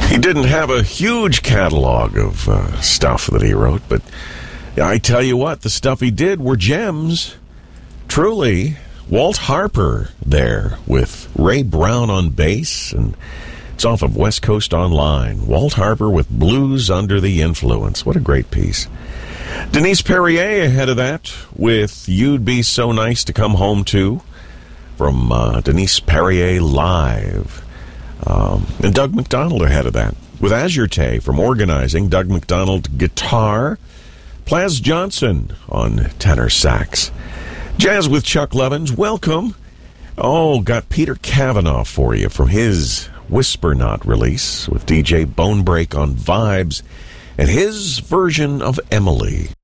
He didn't have a huge catalog of stuff that he wrote, but I tell you what, the stuff he did were gems. Truly, Walt Harper there with Ray Brown on bass, and it's off of West Coast Online. Walt Harper with Blues Under the Influence. What a great piece. Denise Perrier ahead of that with You'd Be So Nice to Come Home To from Denise Perrier Live. And Doug McDonald ahead of that with Azurte from Organizing. Doug McDonald guitar. Plaz Johnson on tenor sax. Jazz with Chuck Levins. Welcome. Oh, got Peter Cavanaugh for you from his Whisper Not release with DJ Bonebreak on vibes and his version of Emily.